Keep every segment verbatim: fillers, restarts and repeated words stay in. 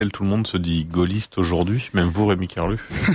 Tout le monde se dit gaulliste aujourd'hui, même vous, Rémi Carlu.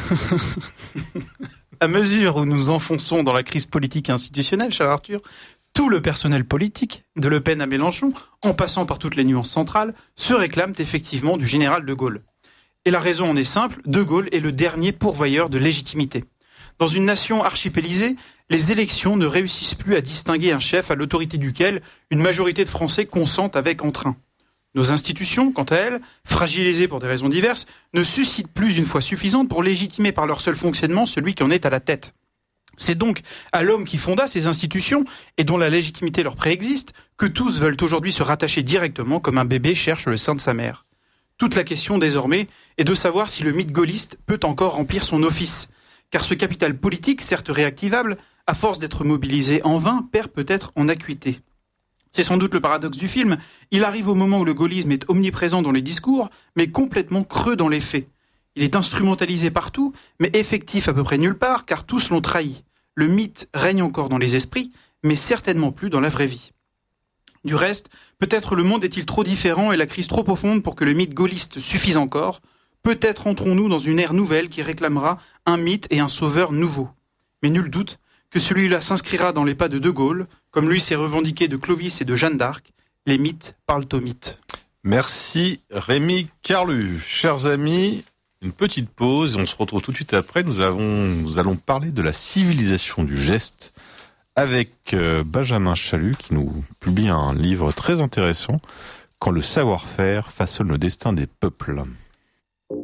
À mesure où nous enfonçons dans la crise politique et institutionnelle, cher Arthur, tout le personnel politique, de Le Pen à Mélenchon, en passant par toutes les nuances centrales, se réclament effectivement du général de Gaulle. Et la raison en est simple, de Gaulle est le dernier pourvoyeur de légitimité. Dans une nation archipélisée, les élections ne réussissent plus à distinguer un chef à l'autorité duquel une majorité de Français consentent avec entrain. Nos institutions, quant à elles, fragilisées pour des raisons diverses, ne suscitent plus une foi suffisante pour légitimer par leur seul fonctionnement celui qui en est à la tête. C'est donc à l'homme qui fonda ces institutions, et dont la légitimité leur préexiste, que tous veulent aujourd'hui se rattacher directement comme un bébé cherche le sein de sa mère. Toute la question désormais est de savoir si le mythe gaulliste peut encore remplir son office, car ce capital politique, certes réactivable, à force d'être mobilisé en vain, perd peut-être en acuité. C'est sans doute le paradoxe du film. Il arrive au moment où le gaullisme est omniprésent dans les discours, mais complètement creux dans les faits. Il est instrumentalisé partout, mais effectif à peu près nulle part, car tous l'ont trahi. Le mythe règne encore dans les esprits, mais certainement plus dans la vraie vie. Du reste, peut-être le monde est-il trop différent et la crise trop profonde pour que le mythe gaulliste suffise encore. Peut-être entrons-nous dans une ère nouvelle qui réclamera un mythe et un sauveur nouveau. Mais nul doute que celui-là s'inscrira dans les pas de De Gaulle, comme lui s'est revendiqué de Clovis et de Jeanne d'Arc. Les mythes parlent aux mythes. Merci Rémi Carlu. Chers amis, une petite pause et on se retrouve tout de suite après. Nous, avons, nous allons parler de la civilisation du geste avec Benjamin Chalut qui nous publie un livre très intéressant, Quand le savoir-faire façonne le destin des peuples.